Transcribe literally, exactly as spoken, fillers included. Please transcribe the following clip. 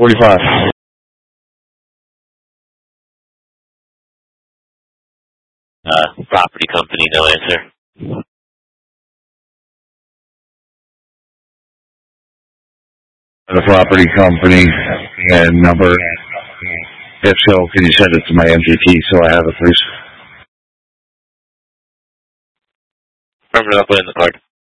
forty-five. Uh, property company, no answer. The property company and number. If so, can you send it to my M G T so I have it, please? Remember, I'll put in the card.